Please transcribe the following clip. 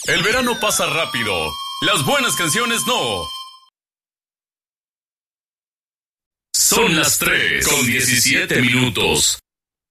El verano pasa rápido. Las buenas canciones no. Son las 3:17.